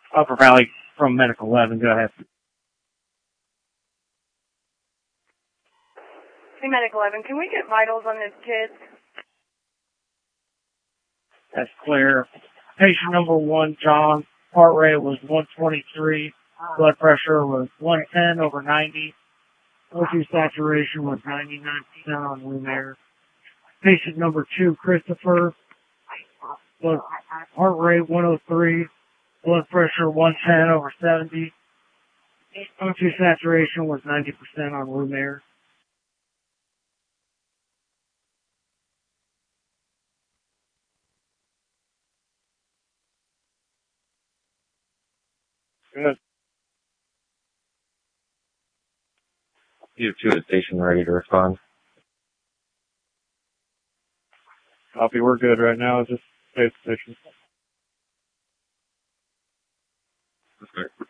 Upper Valley from Medical 11. Go ahead. Hey, Medic 11, can we get vitals on this kid? That's clear. Patient number 1, John, heart rate was 123. Blood pressure was 110 over 90. O2 saturation was 99% on room air. Patient number 2, Christopher, heart rate 103. Blood pressure 110 over 70. O2 saturation was 90% on room air. Good. You have 2 at station ready to respond. Copy, we're good right now. Just stay at the station. Okay.